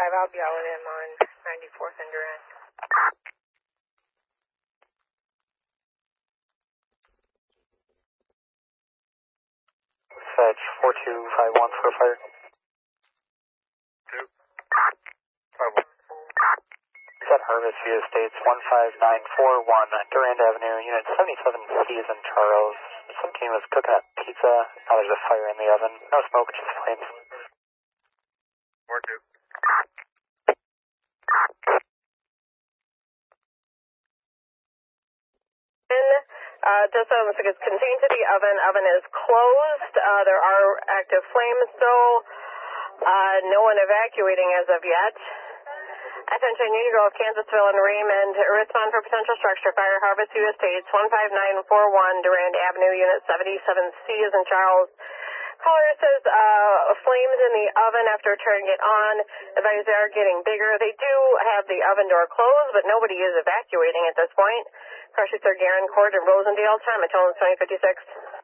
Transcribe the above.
I'll be out with him on 94th and Durand. Fetch 4251 for fire. 251. Set Harvest View Estates 15941 Durand Avenue, Unit 77C is in Charles. Some team was cooking up pizza. Now there's a fire in the oven. No smoke, just flames. 42. Just so looks like it's contained to the oven. Oven is closed. There are active flames though. No one evacuating as of yet. Attention, Union Grove, Kansasville, and Raymond. Respond for potential structure fire. Harvest View Estates, 15941 Durand Avenue, Unit 77C is in Charles. Caller says flames in the oven after turning it on. Advise they are getting bigger. They do have the oven door closed, but nobody is evacuating at this point. Car sheets are Garen Court and Rosendale. Time at 2056.